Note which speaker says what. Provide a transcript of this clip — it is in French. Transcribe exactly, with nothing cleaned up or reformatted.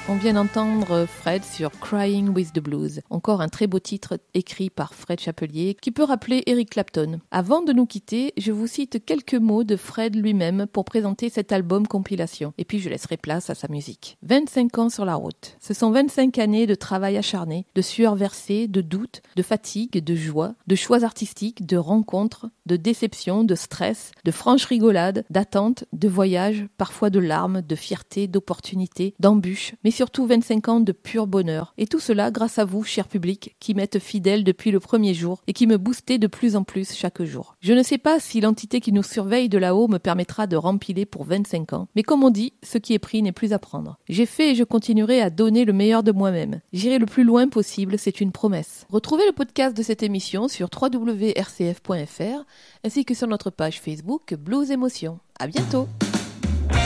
Speaker 1: On vient d'entendre Fred sur Crying with the Blues, encore un très beau titre écrit par Fred Chapelier qui peut rappeler Eric Clapton. Avant de nous quitter, je vous cite quelques mots de Fred lui-même pour présenter cet album compilation, et puis je laisserai place à sa musique. vingt-cinq ans sur la route. Ce sont vingt-cinq années de travail acharné, de sueur versée, de doutes, de fatigue, de joie, de choix artistiques, de rencontres, de déceptions, de stress, de franches rigolades, d'attentes, de voyages, parfois de larmes, de fierté, d'opportunités, d'embûches, mais surtout vingt-cinq ans de pur bonheur. Et tout cela grâce à vous, cher public, qui m'êtes fidèles depuis le premier jour et qui me boostez de plus en plus chaque jour. Je ne sais pas si l'entité qui nous surveille de là-haut me permettra de rempiler pour vingt-cinq ans, mais comme on dit, ce qui est pris n'est plus à prendre. J'ai fait et je continuerai à donner le meilleur de moi-même. J'irai le plus loin possible, c'est une promesse. Retrouvez le podcast de cette émission sur w w w point r c f point f r ainsi que sur notre page Facebook Blues Émotions. À bientôt!